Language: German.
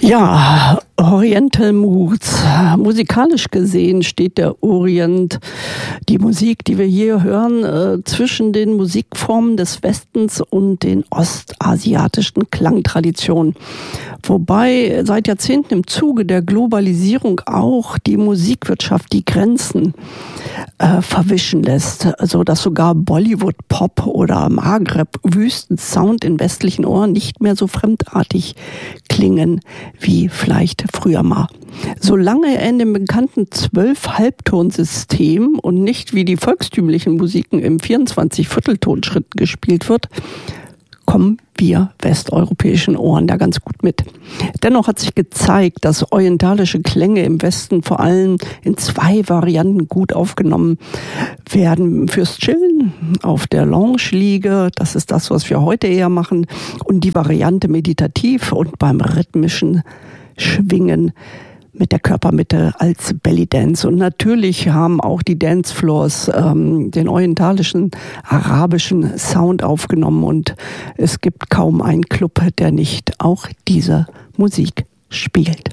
Ja, Oriental Moods. Musikalisch gesehen steht der Orient, die Musik, die wir hier hören, zwischen den Musikformen des Westens und den ostasiatischen Klangtraditionen. Wobei seit Jahrzehnten im Zuge der Globalisierung auch die Musikwirtschaft die Grenzen verwischen lässt, so dass sogar Bollywood-Pop oder Maghreb-Wüstensound in westlichen Ohren nicht mehr so fremdartig klingen wie vielleicht früher mal. Solange er in dem bekannten 12-Halbtonsystem und nicht wie die volkstümlichen Musiken im 24-Vierteltonschritten gespielt wird, kommen wir westeuropäischen Ohren da ganz gut mit. Dennoch hat sich gezeigt, dass orientalische Klänge im Westen vor allem in 2 Varianten gut aufgenommen werden. Fürs Chillen auf der Lounge-Liege, das ist das, was wir heute eher machen, und die Variante meditativ und beim rhythmischen Schwingen mit der Körpermitte als Bellydance. Und natürlich haben auch die Dancefloors den orientalischen, arabischen Sound aufgenommen. Und es gibt kaum einen Club, der nicht auch diese Musik spielt.